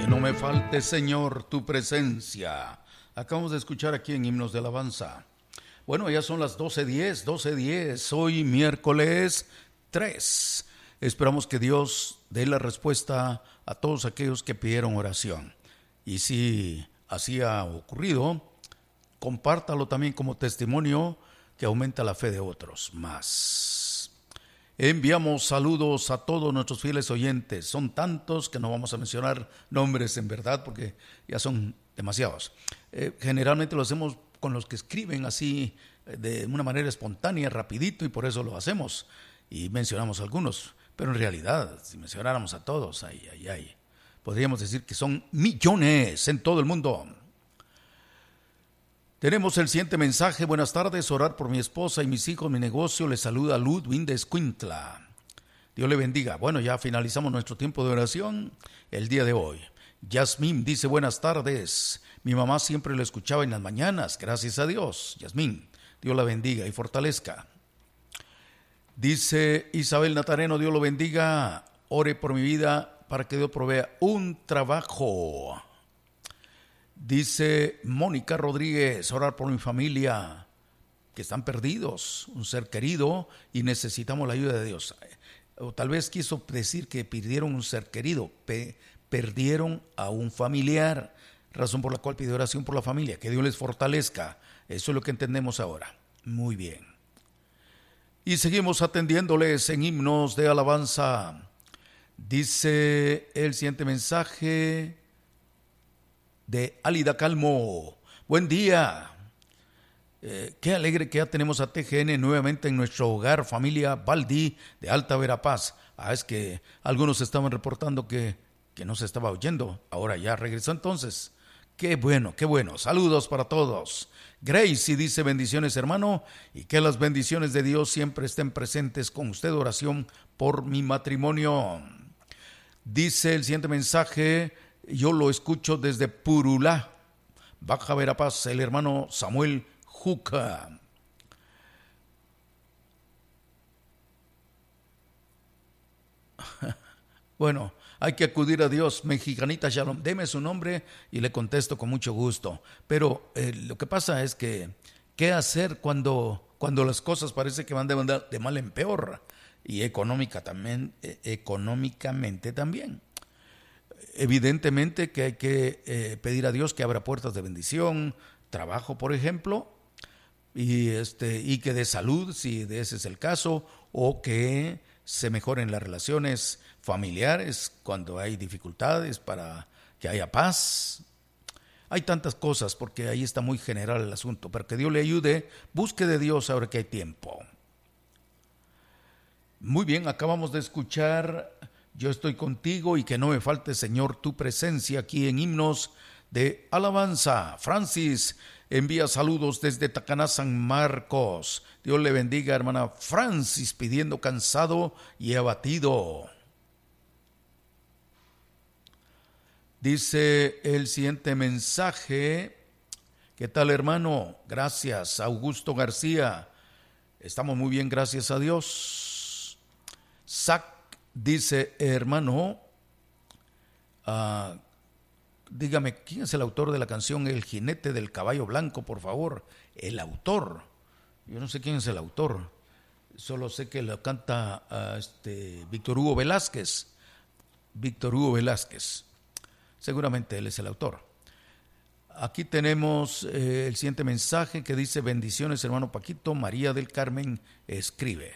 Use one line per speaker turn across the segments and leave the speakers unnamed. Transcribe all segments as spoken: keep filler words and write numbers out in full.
no me falte, Señor, tu presencia. Acabamos de escuchar aquí en Himnos de Alabanza. Bueno, ya son las doce diez, doce diez, hoy miércoles tres. Esperamos que Dios dé la respuesta a todos aquellos que pidieron oración. Y si así ha ocurrido, compártalo también como testimonio que aumenta la fe de otros más. Enviamos saludos a todos nuestros fieles oyentes. Son tantos que no vamos a mencionar nombres en verdad porque ya son demasiados. Eh, generalmente lo hacemos con los que escriben así de una manera espontánea, rapidito, y por eso lo hacemos. Y mencionamos algunos, pero en realidad, si mencionáramos a todos, ay, ay, ay, podríamos decir que son millones en todo el mundo. Tenemos el siguiente mensaje. Buenas tardes, orar por mi esposa y mis hijos, mi negocio. Les saluda Ludwin de Escuintla. Dios le bendiga. Bueno, ya finalizamos nuestro tiempo de oración el día de hoy. Yasmín dice buenas tardes. Mi mamá siempre lo escuchaba en las mañanas. Gracias a Dios. Yasmín, Dios la bendiga y fortalezca. Dice Isabel Natareno, Dios lo bendiga. Ore por mi vida para que Dios provea un trabajo. Dice Mónica Rodríguez, orar por mi familia, que están perdidos, un ser querido, y necesitamos la ayuda de Dios. O tal vez quiso decir que perdieron un ser querido, pe- perdieron a un familiar, razón por la cual pide oración por la familia, que Dios les fortalezca. Eso es lo que entendemos ahora. Muy bien. Y seguimos atendiéndoles en himnos de alabanza. Dice el siguiente mensaje de Alida Calmo. Buen día. Eh, qué alegre que ya tenemos a T G N nuevamente en nuestro hogar, familia Baldi de Alta Verapaz. Ah, es que algunos estaban reportando que, que no se estaba oyendo. Ahora ya regresó entonces. Qué bueno, qué bueno. Saludos para todos. Gracie dice bendiciones, hermano, y que las bendiciones de Dios siempre estén presentes con usted. Oración por mi matrimonio. Dice el siguiente mensaje. Yo lo escucho desde Purulá, Baja Verapaz, el hermano Samuel Juca. Bueno, hay que acudir a Dios. Mexicanita Shalom, deme su nombre y le contesto con mucho gusto. Pero eh, lo que pasa es que, ¿qué hacer cuando, cuando las cosas parece que van de, de mal en peor? Y económica también, eh, económicamente también. Evidentemente que hay que eh, pedir a Dios que abra puertas de bendición, trabajo, por ejemplo, y, este, y que dé salud, si ese es el caso, o que se mejoren las relaciones familiares cuando hay dificultades, para que haya paz. Hay tantas cosas, porque ahí está muy general el asunto, pero que Dios le ayude. Busque de Dios ahora que hay tiempo. Muy bien, acabamos de escuchar Yo estoy contigo y que no me falte, Señor, tu presencia aquí en himnos de alabanza. Francis envía saludos desde Tacaná, San Marcos. Dios le bendiga, hermana Francis, pidiendo cansado y abatido. Dice el siguiente mensaje. ¿Qué tal, hermano? Gracias, Augusto García. Estamos muy bien, gracias a Dios. Sac dice, hermano, uh, dígame, ¿quién es el autor de la canción El jinete del caballo blanco, por favor? El autor. Yo no sé quién es el autor. Solo sé que lo canta uh, este, Víctor Hugo Velázquez. Víctor Hugo Velázquez. Seguramente él es el autor. Aquí tenemos eh, el siguiente mensaje que dice, bendiciones, hermano Paquito. María del Carmen escribe.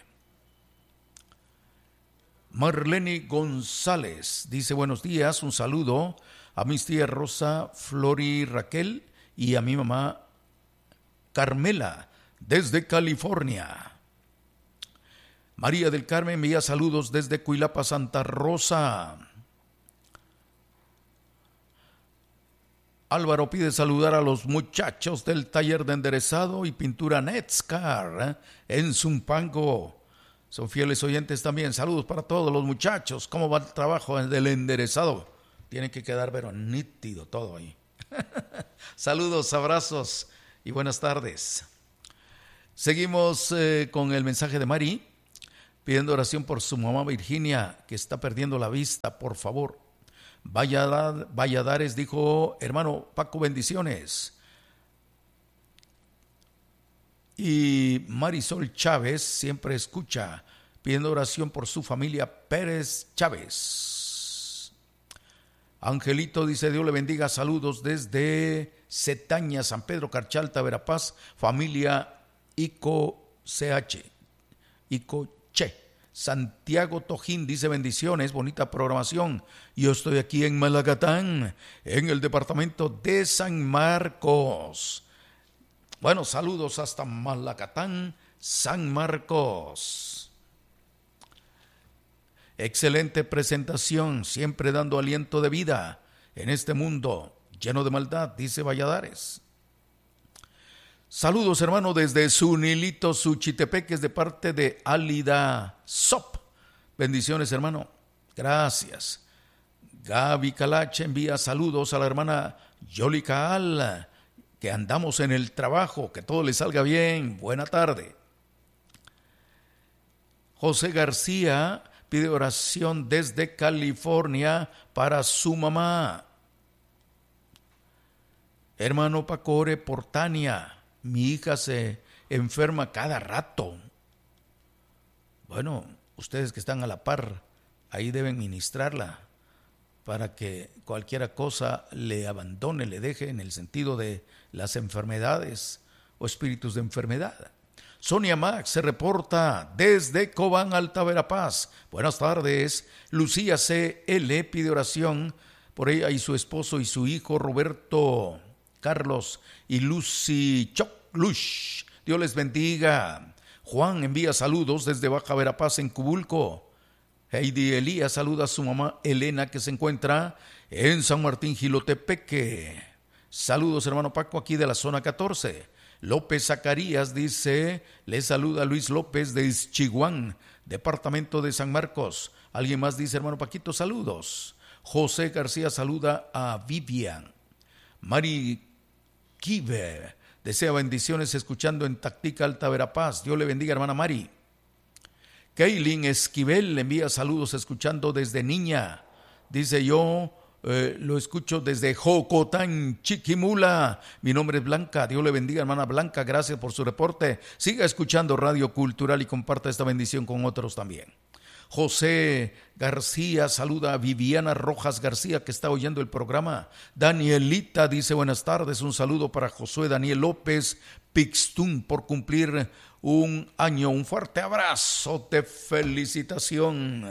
Marlene González dice, buenos días, un saludo a mis tías Rosa, Flori, Raquel y a mi mamá Carmela desde California. María del Carmen envía saludos desde Cuilapa, Santa Rosa. Álvaro pide saludar a los muchachos del taller de enderezado y pintura Netscar ¿eh? en Zumpango. Son fieles oyentes también. Saludos para todos los muchachos. ¿Cómo va el trabajo del enderezado? Tiene que quedar pero nítido todo ahí. Saludos, abrazos y buenas tardes. Seguimos eh, con el mensaje de Mari, pidiendo oración por su mamá Virginia, que está perdiendo la vista, por favor. Valladares, Valladares dijo, hermano Paco, bendiciones. Y Marisol Chávez siempre escucha, pidiendo oración por su familia Pérez Chávez. Angelito dice, Dios le bendiga, saludos desde Cetaña, San Pedro Carchalta, Verapaz, familia Ico C H, Ico Che. Santiago Tojín dice, bendiciones, bonita programación. Yo estoy aquí en Malacatán, en el departamento de San Marcos. Bueno, saludos hasta Malacatán, San Marcos. Excelente presentación, siempre dando aliento de vida en este mundo lleno de maldad, dice Valladares. Saludos, hermano, desde Zunilito, Suchitepeques, de parte de Álida Sop. Bendiciones, hermano. Gracias. Gaby Calache envía saludos a la hermana Yoli Caal, que andamos en el trabajo, que todo le salga bien. Buena tarde. José García pide oración desde California para su mamá. Hermano Pacore, por Tania. Mi hija se enferma cada rato. Bueno, ustedes que están a la par, ahí deben ministrarla para que cualquier cosa le abandone, le deje, en el sentido de las enfermedades o espíritus de enfermedad. Sonia Max se reporta desde Cobán, Alta Verapaz. Buenas tardes. Lucía C L pide oración por ella y su esposo y su hijo Roberto Carlos y Lucy Choclush. Dios les bendiga. Juan envía saludos desde Baja Verapaz en Cubulco. Heidi Elías saluda a su mamá Elena, que se encuentra en San Martín Jilotepeque. Saludos, hermano Paco, aquí de la zona catorce. López Zacarías dice, le saluda Luis López de Ischiguán, departamento de San Marcos. Alguien más dice, hermano Paquito, saludos. José García saluda a Vivian. Mari Kive desea bendiciones escuchando en Tactica, Alta Verapaz. Dios le bendiga, hermana Mari. Kaylin Esquivel le envía saludos escuchando desde Niña. Dice, yo eh, lo escucho desde Jocotán, Chiquimula. Mi nombre es Blanca. Dios le bendiga, hermana Blanca. Gracias por su reporte. Siga escuchando Radio Cultural y comparta esta bendición con otros también. José García saluda a Viviana Rojas García, que está oyendo el programa. Danielita dice, buenas tardes, un saludo para Josué Daniel López Pixtún por cumplir un año. Un fuerte abrazo de felicitación.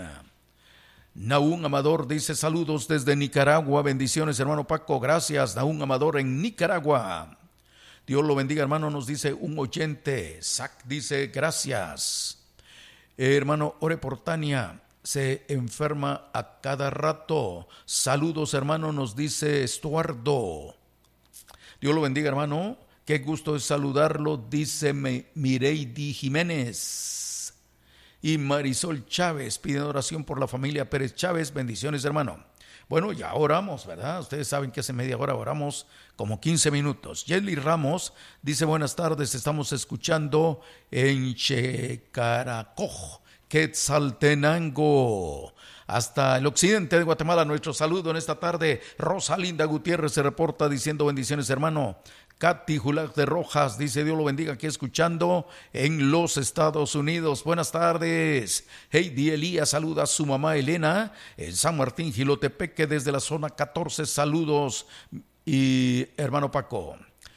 Naún Amador dice, saludos desde Nicaragua. Bendiciones, hermano Paco. Gracias, Naún Amador en Nicaragua. Dios lo bendiga, hermano, nos dice un oyente. Zach dice, gracias. Eh, hermano, ore por Tania, se enferma a cada rato. Saludos, hermano, nos dice Estuardo. Dios lo bendiga, hermano. Qué gusto es saludarlo, dice Mireidi Jiménez. Y Marisol Chávez pide oración por la familia Pérez Chávez. Bendiciones, hermano. Bueno, ya oramos, ¿verdad? Ustedes saben que hace media hora oramos como quince minutos. Yeli Ramos dice, buenas tardes, estamos escuchando en Checaracoj, Quetzaltenango, hasta el occidente de Guatemala. Nuestro saludo en esta tarde. Rosalinda Gutiérrez se reporta diciendo, bendiciones, hermano. Katy Julac de Rojas dice, Dios lo bendiga, aquí escuchando en los Estados Unidos. Buenas tardes. Heidi Elías saluda a su mamá Elena en San Martín Jilotepeque desde la zona catorce. Saludos. Y hermano Paco,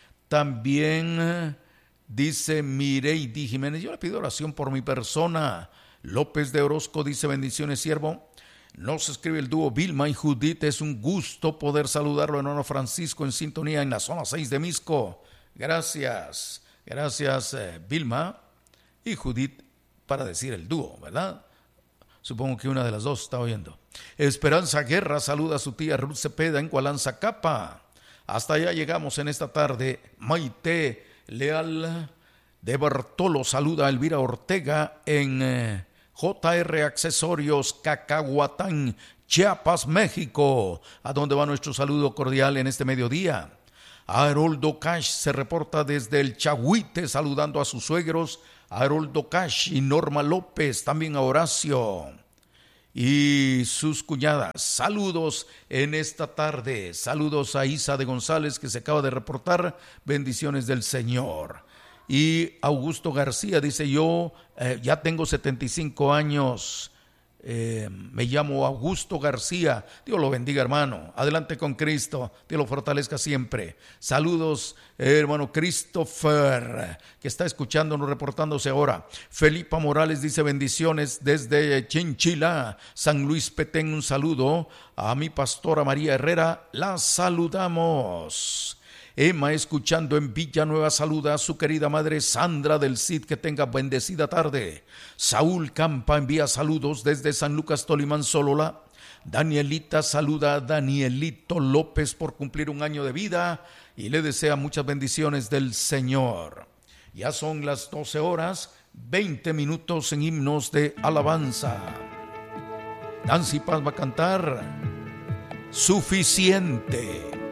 también dice Mireidi Jiménez, yo le pido oración por mi persona. López de Orozco dice, bendiciones, siervo. Nos escribe el dúo Vilma y Judith. Es un gusto poder saludarlo, hermano Francisco, en sintonía en la zona seis de Misco. Gracias, gracias eh, Vilma y Judith, para decir el dúo, ¿verdad? Supongo que una de las dos está oyendo. Esperanza Guerra saluda a su tía Ruth Cepeda en Coalanzacapa. Hasta allá llegamos en esta tarde. Maite Leal de Bartolo saluda a Elvira Ortega en Eh, J R Accesorios, Cacahuatán, Chiapas, México, a donde va nuestro saludo cordial en este mediodía. Haroldo Cash se reporta desde el Chahuite saludando a sus suegros, Haroldo Cash y Norma López, también a Horacio. y sus cuñadas. Saludos en esta tarde. Saludos a Isa de González, que se acaba de reportar. Bendiciones del Señor. Y Augusto García dice: yo eh, ya tengo setenta y cinco años. Eh, me llamo Augusto García. Dios lo bendiga, hermano. Adelante con Cristo. Dios lo fortalezca siempre. Saludos, eh, hermano Christopher, que está escuchándonos, reportándose ahora. Felipa Morales dice: bendiciones desde Chinchila, San Luis Petén. Un saludo a mi pastora María Herrera. La saludamos. Emma, escuchando en Villanueva, saluda a su querida madre Sandra del Cid. Que tenga bendecida tarde. Saúl Campa envía saludos desde San Lucas, Tolimán, Solola. Danielita saluda a Danielito López por cumplir un año de vida y le desea muchas bendiciones del Señor. Ya son las doce horas, veinte minutos en himnos de alabanza. Nancy Paz va a cantar Suficiente.